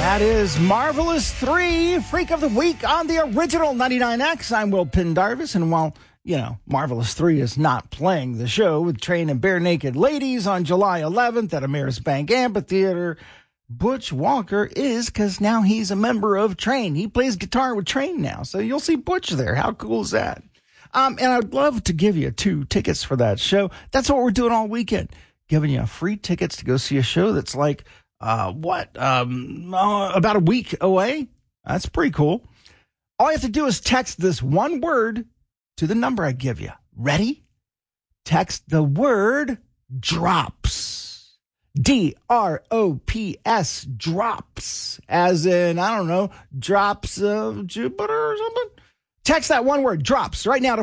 That is Marvelous 3, Freak of the Week on the original 99X. I'm Will Pendarvis, and while, Marvelous 3 is not playing the show with Train and Bare Naked Ladies on July 11th at Ameris Bank Amphitheater, Butch Walker is, because now he's a member of Train. He plays guitar with Train now, so you'll see Butch there. How cool is that? And I'd love to give you 2 tickets for that show. That's what we're doing all weekend, giving you free tickets to go see a show that's like, about a week away. That's pretty cool. All you have to do is text this one word to the number I give you. Ready? Text the word DROPS. DROPS, drops. As in, I don't know, drops of Jupiter or something. Text that one word, DROPS, right now to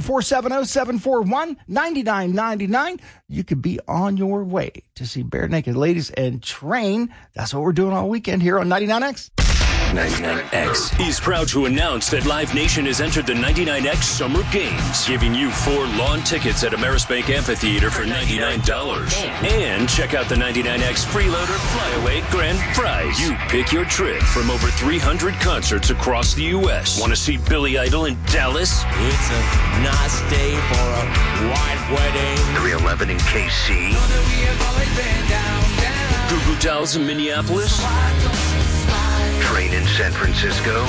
470-741-9999. You could be on your way to see Bare Naked Ladies and Train. That's what we're doing all weekend here on 99X. 99X is proud to announce that Live Nation has entered the 99X Summer Games, giving you 4 lawn tickets at Ameris Bank Amphitheater for $99. And check out the 99X Freeloader Flyaway Grand Prize. You pick your trip from over 300 concerts across the U.S. Want to see Billy Idol in Dallas? It's a nice day for a white wedding. 311 in KC. Goo Goo Dolls in Minneapolis. Train in San Francisco.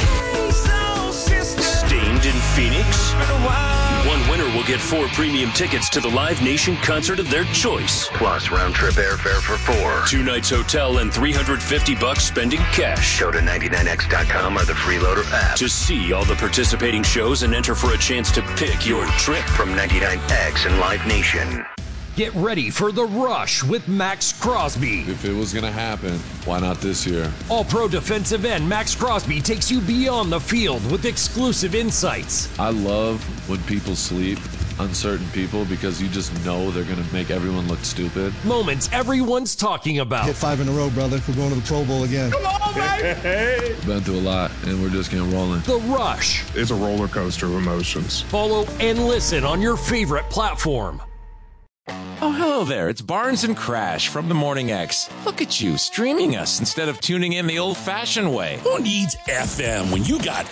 Stained in Phoenix. One winner will get 4 premium tickets to the Live Nation concert of their choice. Plus round-trip airfare for 4. 2 nights hotel and $350 spending cash. Go to 99x.com or the Freeloader app to see all the participating shows and enter for a chance to pick your trip from 99X and Live Nation. Get ready for The Rush with Max Crosby. If it was going to happen, why not this year? All-Pro defensive end Max Crosby takes you beyond the field with exclusive insights. I love when people sleep on certain people because you just know they're going to make everyone look stupid. Moments everyone's talking about. Hit 5 in a row, brother. We're going to the Pro Bowl again. Come on, baby! Been through a lot, and we're just getting rolling. The Rush. It's a roller coaster of emotions. Follow and listen on your favorite platform. Oh, hello there. It's Barnes and Crash from the Morning X. Look at you, streaming us instead of tuning in the old-fashioned way. Who needs FM when you got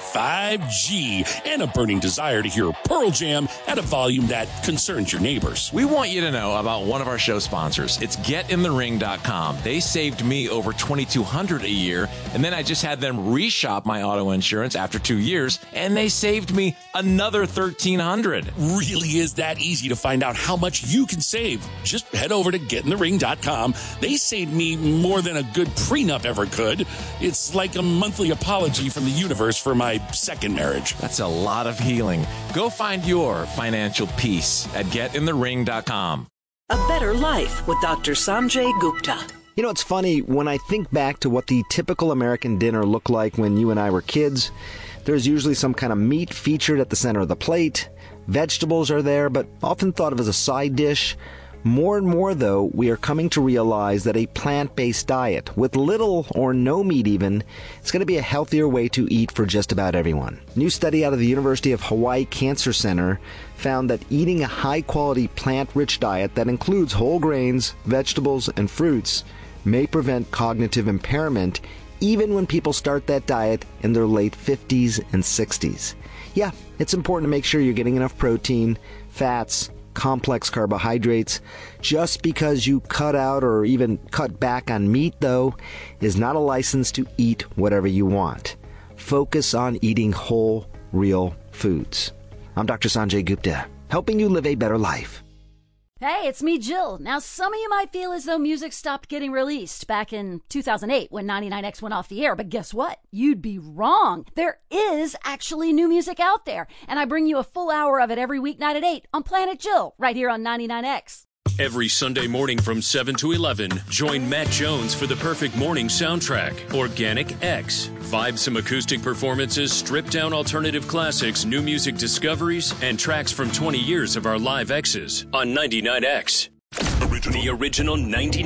5G and a burning desire to hear Pearl Jam at a volume that concerns your neighbors? We want you to know about one of our show sponsors. It's GetInTheRing.com. They saved me over $2,200 a year, and then I just had them reshop my auto insurance after 2 years, and they saved me another $1,300. Really is that easy to find out how much you can save. Just head over to GetInTheRing.com. They saved me more than a good prenup ever could. It's like a monthly apology from the universe for my second marriage. That's a lot of healing. Go find your financial peace at GetInTheRing.com. A Better Life with Dr. Sanjay Gupta. You know, it's funny, when I think back to what the typical American dinner looked like when you and I were kids, there's usually some kind of meat featured at the center of the plate. Vegetables are there, but often thought of as a side dish. More and more, though, we are coming to realize that a plant-based diet, with little or no meat even, is going to be a healthier way to eat for just about everyone. A new study out of the University of Hawaii Cancer Center found that eating a high-quality plant-rich diet that includes whole grains, vegetables, and fruits may prevent cognitive impairment even when people start that diet in their late 50s and 60s. Yeah, it's important to make sure you're getting enough protein, fats, complex carbohydrates. Just because you cut out or even cut back on meat, though, is not a license to eat whatever you want. Focus on eating whole, real foods. I'm Dr. Sanjay Gupta, helping you live a better life. Hey, it's me, Jill. Now, some of you might feel as though music stopped getting released back in 2008 when 99X went off the air, but guess what? You'd be wrong. There is actually new music out there, and I bring you a full hour of it every weeknight at 8 on Planet Jill, right here on 99X. Every Sunday morning from 7 to 11, join Matt Jones for the perfect morning soundtrack, Organic X. Vibesome acoustic performances, stripped-down alternative classics, new music discoveries, and tracks from 20 years of our live X's on 99X. The original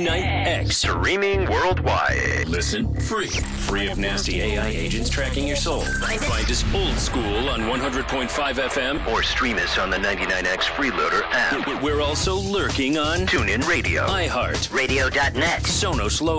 99X. Streaming worldwide. Listen free. Free of nasty AI agents tracking your soul. Find us old school on 100.5 FM. Or stream us on the 99X Freeloader app. We're also lurking on TuneIn Radio, iHeart, Radio.net, Sonos Low.